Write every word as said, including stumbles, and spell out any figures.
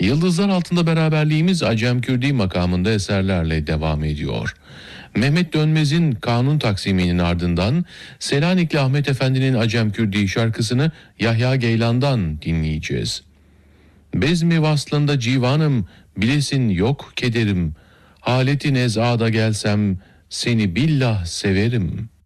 Yıldızlar altında beraberliğimiz Acem Kürdi makamında eserlerle devam ediyor. Mehmet Dönmez'in Kanun Taksiminin ardından Selanikli Ahmet Efendi'nin Acem Kürdi şarkısını Yahya Geylan'dan dinleyeceğiz. Bezmi vaslında civanım, bilesin yok kederim, haleti nezada gelsem seni billah severim.